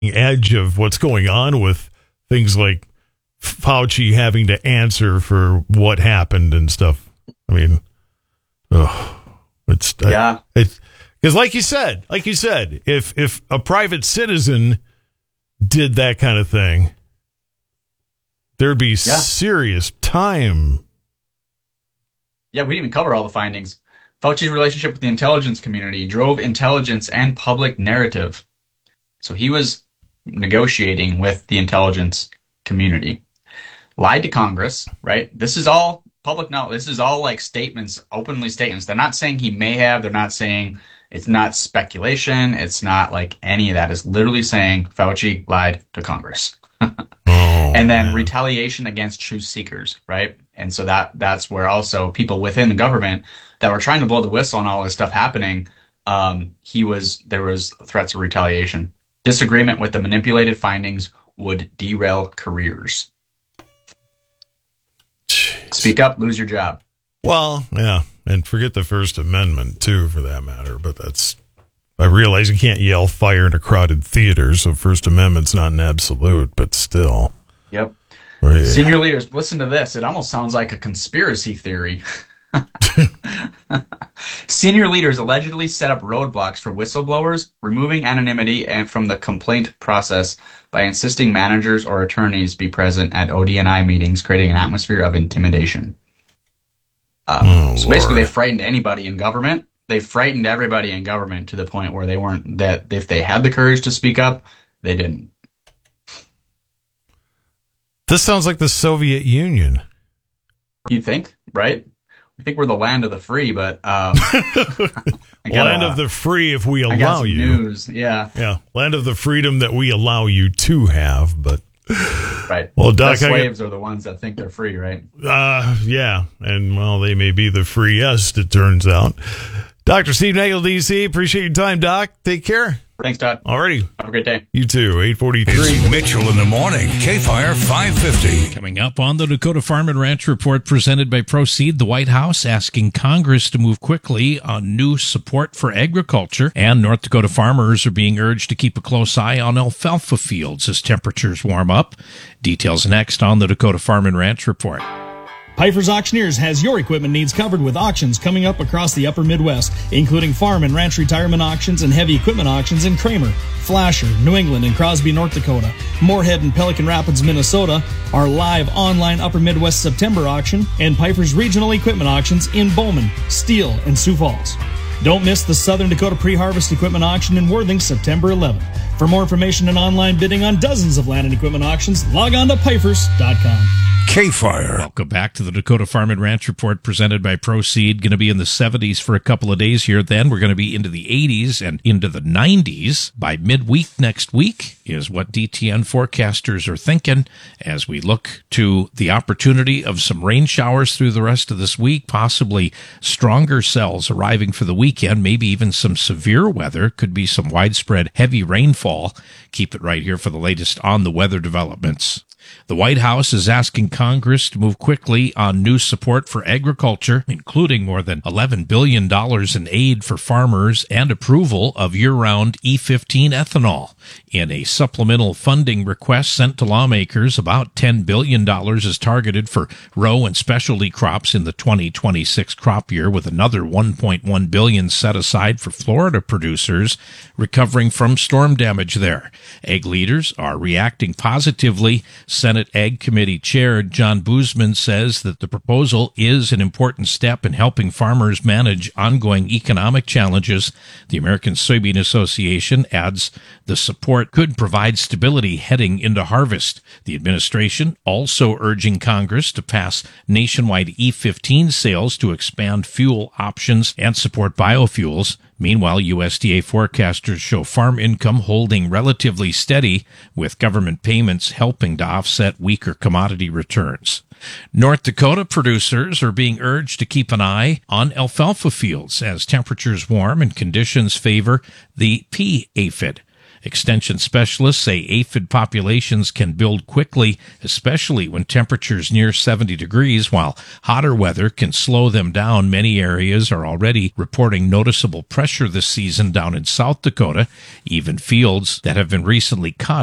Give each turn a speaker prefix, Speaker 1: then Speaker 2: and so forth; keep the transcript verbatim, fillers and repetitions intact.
Speaker 1: edge of what's going on with things like Fauci having to answer for what happened and stuff. I mean, ugh, it's
Speaker 2: yeah,
Speaker 1: I, it's because like you said, like you said, if if a private citizen did that kind of thing, there'd be yeah. serious time.
Speaker 2: Yeah, we didn't even cover all the findings. Fauci's relationship with the intelligence community drove intelligence and public narrative. So he was negotiating with the intelligence community. Lied to Congress, right? This is all public knowledge. This is all like statements, openly statements. They're not saying he may have. They're not saying it's not speculation. It's not like any of that. It's literally saying Fauci lied to Congress. oh, and then man. retaliation against truth seekers, right? And so that that's where also people within the government that were trying to blow the whistle on all this stuff happening, um, he was there was threats of retaliation. Disagreement with the manipulated findings would derail careers. Jeez. Speak up, lose your job.
Speaker 1: Well, yeah, and forget the First Amendment, too, for that matter. But that's, I realize you can't yell fire in a crowded theater, so First Amendment's not an absolute, but still.
Speaker 2: Yep.
Speaker 1: Right.
Speaker 2: Senior leaders, listen to this. It almost sounds like a conspiracy theory. Senior leaders allegedly set up roadblocks for whistleblowers, removing anonymity and from the complaint process by insisting managers or attorneys be present at O D N I meetings, creating an atmosphere of intimidation. Um,
Speaker 1: oh,
Speaker 2: so basically,
Speaker 1: Lord.
Speaker 2: they frightened anybody in government. They frightened everybody in government to the point where they weren't that if they had the courage to speak up, they didn't.
Speaker 1: This sounds like the Soviet Union.
Speaker 2: You think, right? I think we're the land of the free, but um,
Speaker 1: land of the free if we
Speaker 2: I got
Speaker 1: allow
Speaker 2: some
Speaker 1: you.
Speaker 2: News, yeah,
Speaker 1: yeah, land of the freedom that we allow you to have. But
Speaker 2: right,
Speaker 1: well, Doc,
Speaker 2: the slaves
Speaker 1: got,
Speaker 2: are the ones that think they're free, right?
Speaker 1: Uh, yeah, and well, they may be the freest. It turns out. Doctor Steve Nagel, D C. Appreciate your time, Doc. Take care.
Speaker 2: Thanks, Todd.
Speaker 1: Alrighty.
Speaker 2: Have a great day.
Speaker 1: You too. eight forty-three.
Speaker 3: It's Mitchell in the morning. K-Fire five fifty.
Speaker 4: Coming up on the Dakota Farm and Ranch Report presented by Proceed, the White House asking Congress to move quickly on new support for agriculture, and North Dakota farmers are being urged to keep a close eye on alfalfa fields as temperatures warm up. Details next on the Dakota Farm and Ranch Report.
Speaker 5: Pifer's Auctioneers has your equipment needs covered with auctions coming up across the upper Midwest, including farm and ranch retirement auctions and heavy equipment auctions in Kramer, Flasher, New England, and Crosby, North Dakota. Moorhead and Pelican Rapids, Minnesota, our live online upper Midwest September auction, and Pifer's regional equipment auctions in Bowman, Steele, and Sioux Falls. Don't miss the Southern Dakota Pre-Harvest Equipment Auction in Worthing, September eleventh. For more information and online bidding on dozens of land and equipment auctions, log on to pifers dot com.
Speaker 3: K-Fire.
Speaker 4: Welcome back to the Dakota Farm and Ranch Report presented by Proceed. Going to be in the seventies for a couple of days here. Then we're going to be into the eighties and into the nineties by midweek next week is what D T N forecasters are thinking as we look to the opportunity of some rain showers through the rest of this week, possibly stronger cells arriving for the weekend, maybe even some severe weather. Could be some widespread heavy rainfall. Keep it right here for the latest on the weather developments. The White House is asking Congress to move quickly on new support for agriculture, including more than eleven billion dollars in aid for farmers and approval of year-round E fifteen ethanol. In a supplemental funding request sent to lawmakers, about ten billion dollars is targeted for row and specialty crops in the twenty twenty-six crop year, with another one point one billion dollars set aside for Florida producers recovering from storm damage there. Ag leaders are reacting positively. Senate Ag Committee Chair John Boozman says that the proposal is an important step in helping farmers manage ongoing economic challenges. The American Soybean Association adds the support could provide stability heading into harvest. The administration also urging Congress to pass nationwide E fifteen sales to expand fuel options and support biofuels. Meanwhile, U S D A forecasters show farm income holding relatively steady, with government payments helping to offset weaker commodity returns. North Dakota producers are being urged to keep an eye on alfalfa fields as temperatures warm and conditions favor the pea aphid. Extension specialists say aphid populations can build quickly, especially when temperatures near seventy degrees, while hotter weather can slow them down. Many areas are already reporting noticeable pressure this season down in South Dakota. Even fields that have been recently cut